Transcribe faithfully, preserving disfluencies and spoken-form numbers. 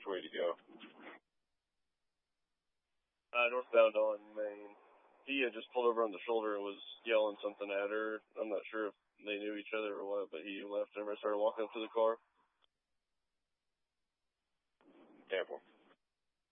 way to go? Uh, northbound on Main. He had just pulled over on the shoulder and was yelling something at her. I'm not sure if they knew each other or what, but he left and everybody started walking up to the car. Careful.